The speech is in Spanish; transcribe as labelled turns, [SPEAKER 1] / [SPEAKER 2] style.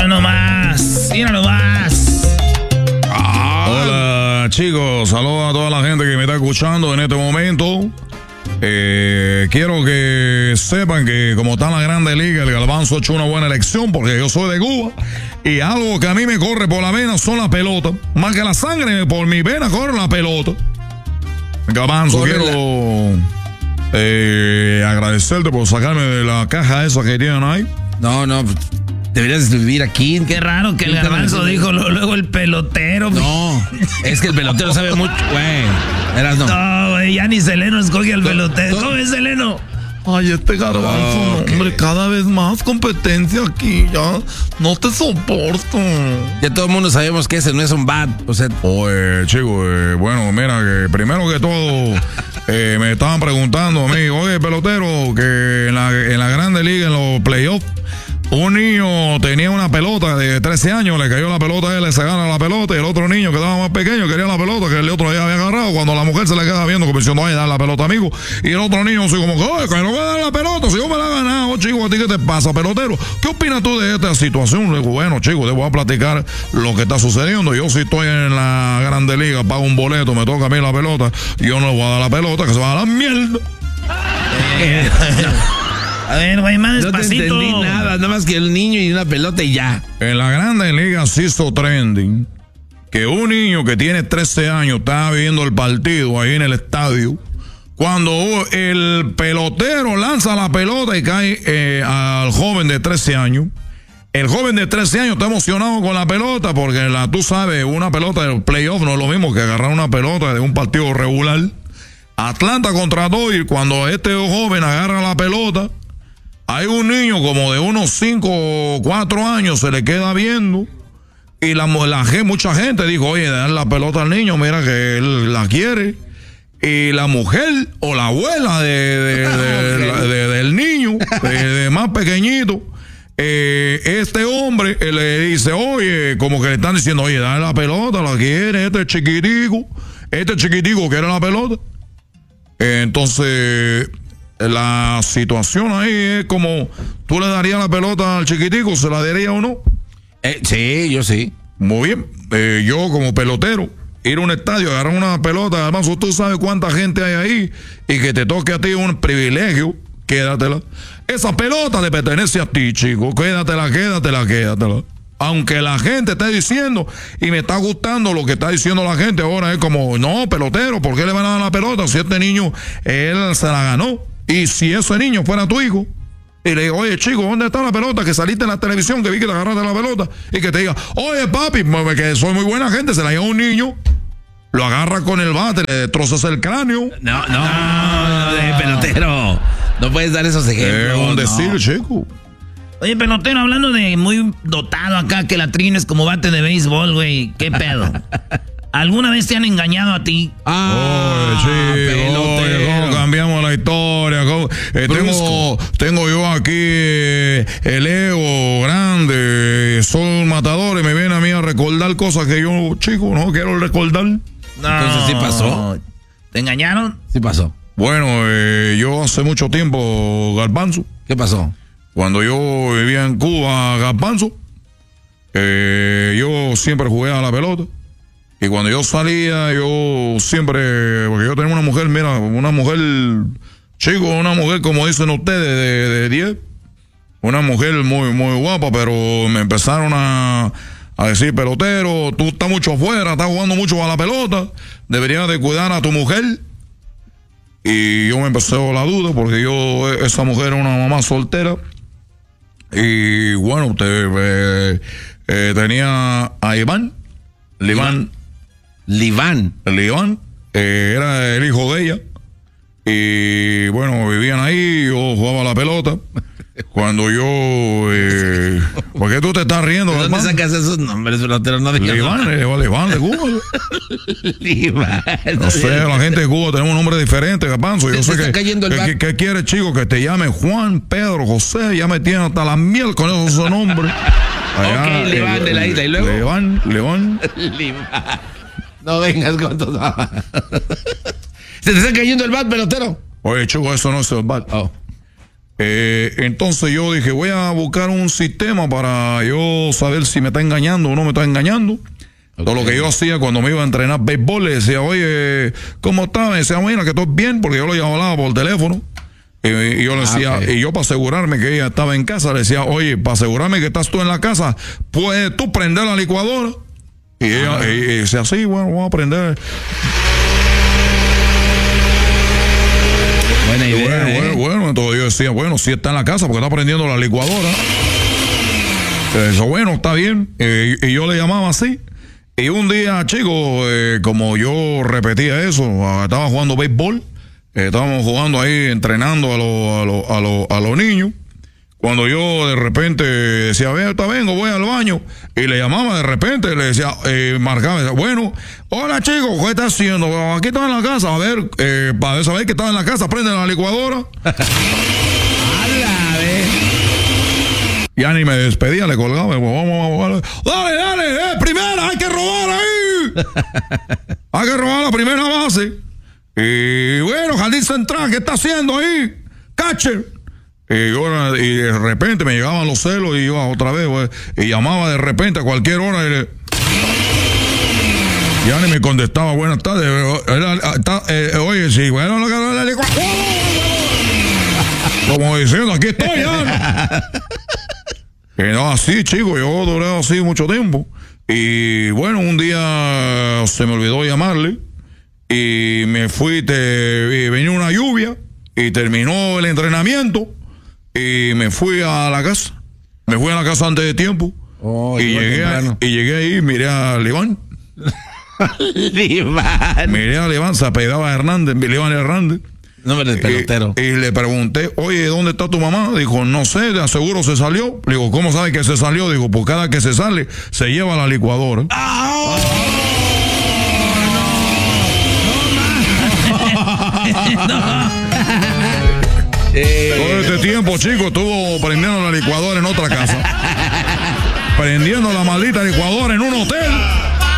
[SPEAKER 1] Mira nomás.
[SPEAKER 2] Hola, chicos. Saludos a toda la gente que me está escuchando en este momento. Quiero que sepan que como está en la Grande Liga, el Garbanzo ha hecho una buena elección porque yo soy de Cuba y algo que a mí me corre por la vena son las pelotas. Más que la sangre, por mi vena corre la pelota. Garbanzo, quiero agradecerte por sacarme de la caja esa que tienen ahí.
[SPEAKER 3] No, deberías vivir aquí.
[SPEAKER 1] Qué raro que el Garbanzo dijo luego el pelotero.
[SPEAKER 3] No, es que el pelotero sabe mucho, güey.
[SPEAKER 1] No, güey, ya ni Seleno escoge al pelotero. ¿Cómo es Seleno?
[SPEAKER 2] Ay, este Garbanzo, hombre, cada vez más competencia aquí, ya no te soporto.
[SPEAKER 3] Ya todo el mundo sabemos que ese no es un bat, o sea.
[SPEAKER 2] Oye, chico, bueno, mira, que primero que todo, me estaban preguntando a mí, oye, pelotero, que en la Grande Liga, en los playoffs, un niño tenía una pelota de 13 años, le cayó la pelota a él, se gana la pelota, y el otro niño que estaba más pequeño quería la pelota que el otro ya había agarrado. Cuando la mujer se le queda viendo, como diciendo, ay, dale la pelota, amigo. Y el otro niño así como, oye, que no voy a dar la pelota, si yo me la he ganado, chico, ¿a ti qué te pasa, pelotero? ¿Qué opinas tú de esta situación? Le digo, bueno, chico, te voy a platicar lo que está sucediendo. Yo si estoy en la Grande Liga, pago un boleto, me toca a mí la pelota, yo no le voy a dar la pelota, que se va a dar la mierda.
[SPEAKER 1] A ver, güey, más despacito.
[SPEAKER 3] No te entendí nada más que el niño y una pelota y ya.
[SPEAKER 2] En la Grande Liga se hizo trending que un niño que tiene 13 años estaba viendo el partido ahí en el estadio. Cuando el pelotero lanza la pelota y cae al joven de 13 años. El joven de 13 años está emocionado con la pelota porque tú sabes, una pelota del playoff no es lo mismo que agarrar una pelota de un partido regular. Atlanta contra Dodgers, cuando este joven agarra la pelota, hay un niño como de unos 5 o 4 años, se le queda viendo y mucha gente dijo, oye, dar la pelota al niño, mira que él la quiere. Y la mujer o la abuela del niño, de más pequeño, este hombre le dice, oye, como que le están diciendo, oye, dale la pelota, la quiere, este chiquitico quiere la pelota. Entonces, la situación ahí es como, ¿tú le darías la pelota al chiquitico? ¿Se la daría o no?
[SPEAKER 3] Sí, yo sí.
[SPEAKER 2] Muy bien. Yo como pelotero, ir a un estadio, agarrar una pelota, además tú sabes cuánta gente hay ahí y que te toque a ti un privilegio, quédatela. Esa pelota te pertenece a ti, chico. Quédatela. Aunque la gente esté diciendo, y me está gustando lo que está diciendo la gente ahora, es como, no, pelotero, ¿por qué le van a dar la pelota? Si este niño, él se la ganó. Y si ese niño fuera tu hijo, y le digo, oye, chico, ¿dónde está la pelota? Que saliste en la televisión, que vi que te agarraste la pelota, y que te diga, oye, papi, que soy muy buena gente, se la lleva un niño, lo agarra con el bate, le destrozas el cráneo.
[SPEAKER 3] No, pelotero. No puedes dar esos ejemplos.
[SPEAKER 2] Es un decir, chico.
[SPEAKER 1] Oye, pelotero, hablando de muy dotado acá, que la trines como bate de béisbol, güey, ¿qué pedo? ¿Alguna vez te han engañado a ti?
[SPEAKER 2] ¿Cómo cambiamos la historia? Tengo yo aquí el ego grande, soy un matador y me viene a mí a recordar cosas que yo, chico, no quiero recordar.
[SPEAKER 1] No.
[SPEAKER 3] Entonces sí pasó.
[SPEAKER 1] ¿Te engañaron?
[SPEAKER 3] Sí pasó.
[SPEAKER 2] Bueno, yo hace mucho tiempo, Garbanzo.
[SPEAKER 3] ¿Qué pasó?
[SPEAKER 2] Cuando yo vivía en Cuba, Garbanzo, yo siempre jugué a la pelota. Y cuando yo salía, yo siempre, porque yo tenía una mujer, mira, una mujer, chico, una mujer como dicen ustedes, de 10. Una mujer muy, muy guapa, pero me empezaron a decir, pelotero, tú estás mucho afuera, estás jugando mucho a la pelota, deberías de cuidar a tu mujer. Y yo me empecé a la duda, porque esa mujer era una mamá soltera. Y bueno, tenía a Liván, era el hijo de ella. Y bueno, vivían ahí, yo jugaba la pelota. Cuando yo... ¿por qué tú te estás riendo?
[SPEAKER 3] ¿De dónde sacas esos nombres, pelotero? No
[SPEAKER 2] Liván de Cuba.
[SPEAKER 3] Liván.
[SPEAKER 2] No sé, la gente de Cuba tenemos un nombre diferente, Garbanzo. Yo sé ¿qué quieres, chico? Que te llame Juan, Pedro, José. Ya me tienen hasta la miel con esos nombres.
[SPEAKER 3] Allá, ok, Liván de la isla. ¿Y luego?
[SPEAKER 2] Liván.
[SPEAKER 3] No vengas con todo. ¿Se te está cayendo el bat, pelotero?
[SPEAKER 2] Oye, chico, eso no es el bat.
[SPEAKER 3] Oh.
[SPEAKER 2] Entonces yo dije, voy a buscar un sistema para yo saber si me está engañando o no me está engañando. Todo lo que yo hacía cuando me iba a entrenar béisbol, le decía, oye, ¿cómo estás? Me decía, mira, que estoy bien, porque yo lo llamaba por teléfono. Y yo le decía, y yo para asegurarme que ella estaba en casa, le decía, oye, para asegurarme que estás tú en la casa, ¿puedes tú prender la licuadora? Y ella decía, sí, bueno, vamos a prender.
[SPEAKER 3] Buena idea.
[SPEAKER 2] Bueno, entonces yo decía, bueno, si está en la casa porque está prendiendo la licuadora. Eso, bueno, está bien. Y yo le llamaba así. Y un día, chicos, como yo repetía eso, estaba jugando béisbol, estábamos jugando ahí, entrenando a los niños. Cuando yo de repente decía, vengo, voy al baño, y le llamaba de repente, le decía, marcaba, decía, bueno, hola chicos, ¿qué estás haciendo? Aquí estaba en la casa, a ver, para saber que estaba en la casa, prende la licuadora. Ya ni me despedía, le colgaba, vamos, dale, primera, hay que robar ahí. Hay que robar la primera base. Y bueno, jardín central, ¿qué está haciendo ahí? Catcher. Y de repente me llegaban los celos y iba otra vez, güey, y llamaba de repente a cualquier hora y ya ni me contestaba, buenas tardes. Oye, sí, bueno, como diciendo, aquí estoy ya. No, así, chico, yo duré así mucho tiempo. Y bueno, un día se me olvidó llamarle y me fui, venía una lluvia y terminó el entrenamiento. Y me fui a la casa. Me fui a la casa antes de tiempo. Y llegué ahí, miré a Liván. Miré a Liván, se apellidaba Hernández, Liván Hernández.
[SPEAKER 3] Nombre del pelotero.
[SPEAKER 2] Y le pregunté, oye, ¿dónde está tu mamá? Dijo, no sé, de seguro se salió. Le digo, ¿cómo sabe que se salió? Digo, pues cada que se sale, se lleva la licuadora. Todo este tiempo, chico, estuvo prendiendo la licuadora en otra casa. Prendiendo la maldita licuadora en un hotel.